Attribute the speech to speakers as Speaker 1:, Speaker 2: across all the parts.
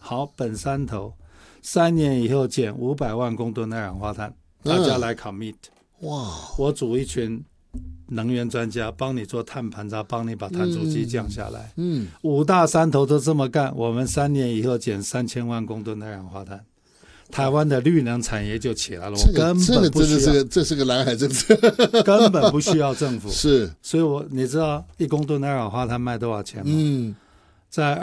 Speaker 1: 好，本山头3年以后减500万公吨二氧化碳，大家来 commit。
Speaker 2: 哇！
Speaker 1: 我组一群能源专家帮你做碳盘查，帮你把碳足迹降下来。5大山头都这么干，我们3年以后减3000万公吨二氧化碳，台湾的绿能产业就起来了。我根本不需要，
Speaker 2: 这是个蓝海政策，
Speaker 1: 根本不需要政府。
Speaker 2: 是，
Speaker 1: 所以你知道1公吨二氧化碳卖多少钱吗？在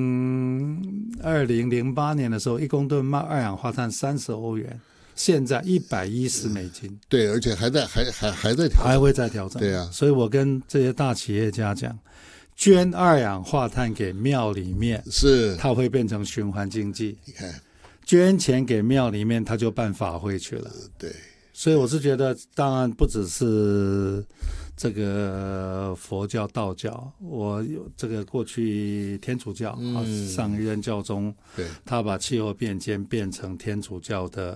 Speaker 1: 2008年的时候，1公吨卖二氧化碳30欧元，现在110美金。
Speaker 2: 对，而且还在调整，
Speaker 1: 还会再调整。
Speaker 2: 对啊，
Speaker 1: 所以我跟这些大企业家讲，捐二氧化碳给庙里面，
Speaker 2: 是
Speaker 1: 它会变成循环经济。
Speaker 2: 你看，
Speaker 1: 捐钱给庙里面，他就办法会去了。
Speaker 2: 对，
Speaker 1: 所以我是觉得，当然不只是这个佛教、道教，我有这个过去天主教上一任教宗，
Speaker 2: 对，他
Speaker 1: 把气候变迁变成天主教的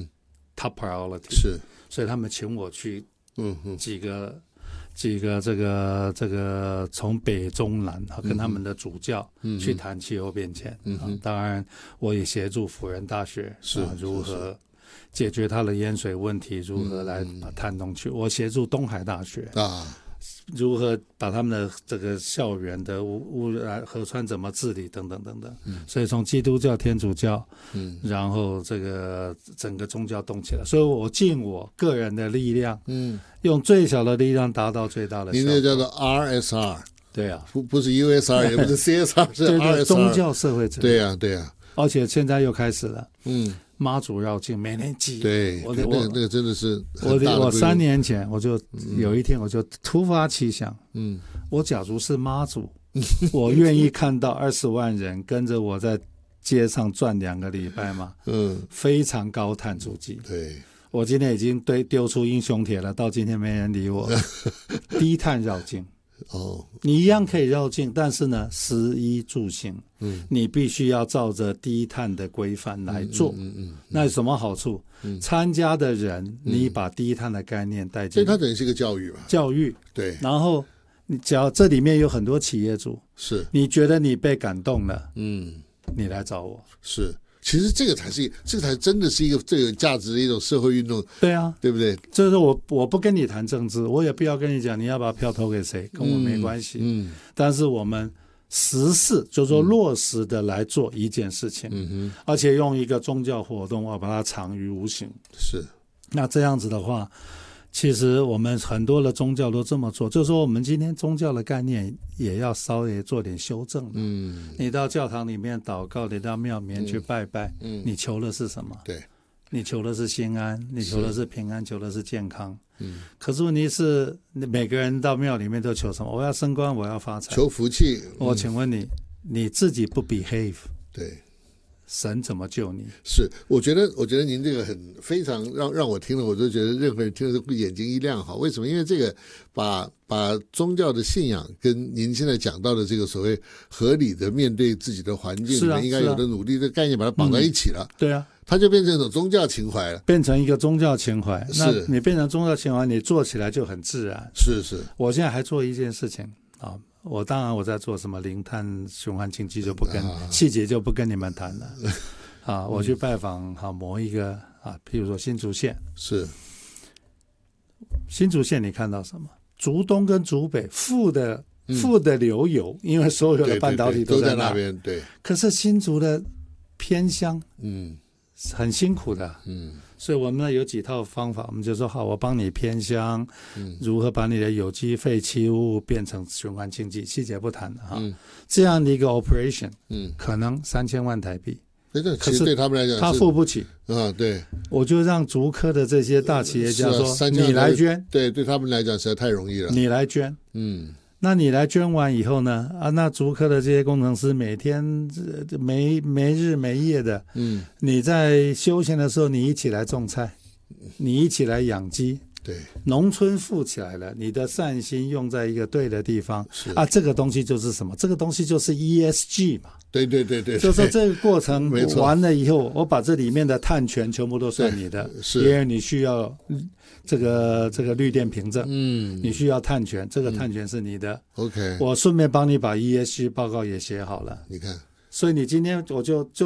Speaker 1: top priority，
Speaker 2: 是，
Speaker 1: 所以他们请我去几个这个从北中南跟他们的主教去谈气候变迁。当然我也协助辅仁大学如何解决它的淹水问题，如何来把碳弄去。我协助东海大学如何把他们的这个校园的污染河川怎么治理等等等等。所以从基督教、天主教，然后这个整个宗教动起来。所以我尽我个人的力量，用最小的力量达到最大的效果。
Speaker 2: 你那叫做 RSR，
Speaker 1: 对啊，
Speaker 2: 不是 USR， 也不是 CSR， 是 RSR，
Speaker 1: 对，宗教社会责任。
Speaker 2: 对啊，
Speaker 1: 而且现在又开始了。妈祖绕境每年祭，
Speaker 2: 对，那个真的是很大的
Speaker 1: 我3年前我就有一天我就突发奇想，我假如是妈祖，我愿意看到20万人跟着我在街上转2个礼拜吗？非常高碳足迹。
Speaker 2: 对，
Speaker 1: 我今天已经丢出英雄帖了，到今天没人理我。低碳绕境。你一样可以绕境，但是呢，食衣住行，你必须要照着低碳的规范来做。那有什么好处？参加的人，你把低碳的概念带进，
Speaker 2: 所以它等于是一个教育吧？
Speaker 1: 教育，对。然后你只要这里面有很多企业主，
Speaker 2: 是你
Speaker 1: 觉得你被感动了，你来找我。
Speaker 2: 是。其实这才真的是一个最有价值的一种社会运动。对啊，对不对？
Speaker 1: 就是我不跟你谈政治，我也不要跟你讲你要把票投给谁，跟我没关系。但是我们实事，就是说落实的来做一件事情，而且用一个宗教活动，我把它藏于无形。
Speaker 2: 是，
Speaker 1: 那这样子的话，其实我们很多的宗教都这么做，就是说我们今天宗教的概念也要稍微做点修正。你到教堂里面祷告，你到庙里面去拜拜，你求的是什么？
Speaker 2: 对，
Speaker 1: 你求的是心安，你求的是平安，求的是健康。可是问题是，每个人到庙里面都求什么？我要升官，我要发财，
Speaker 2: 求福气。
Speaker 1: 我请问你，你自己不 behave，
Speaker 2: 对，
Speaker 1: 神怎么救你？
Speaker 2: 是，我觉得您这个非常让我听了，我都觉得任何人听了都眼睛一亮。好，为什么？因为这个把宗教的信仰跟您现在讲到的这个所谓合理的面对自己的环境里面应该有的努力这个概念，把它绑在一起了。对啊，它就变成一种宗教情怀了，
Speaker 1: 变成一个宗教情怀。那你变成宗教情怀，你做起来就很自然。
Speaker 2: 是，
Speaker 1: 我现在还做一件事情啊。当然我在做什么零碳循环经济就不跟细节就不跟你们谈了。我去拜访某一个譬如说新竹县。
Speaker 2: 是，
Speaker 1: 新竹县你看到什么？竹东跟竹北富的流油，因为所有的半导体都在
Speaker 2: 那边。对。
Speaker 1: 可是新竹的偏乡，很辛苦的。所以我们有几套方法，我们就说好，我帮你偏乡，如何把你的有机废弃物变成循环经济，细节不谈了这样的一个 operation，可能3000万台币，
Speaker 2: 可是对他们来讲，
Speaker 1: 他付不起。
Speaker 2: 对，
Speaker 1: 我就让竹科的这些大企业家说，你来捐，
Speaker 2: 对他们来讲实在太容易了，
Speaker 1: 你来捐，那你来捐完以后呢？那竹科的这些工程师每天没日没夜的，你在休闲的时候，你一起来种菜，你一起来养鸡，
Speaker 2: 对，
Speaker 1: 农村富起来了，你的善心用在一个对的地方这个东西就是什么？这个东西就是 ESG 嘛。
Speaker 2: 对，
Speaker 1: 就是说这个过程完了以后，我把这里面的碳权全部都算你的，因为你需要这个绿电凭证，你需要碳权，这个碳权是你的。
Speaker 2: OK，
Speaker 1: 我顺便帮你把 ESG 报告也写好了。
Speaker 2: 你看，
Speaker 1: 所以你今天我就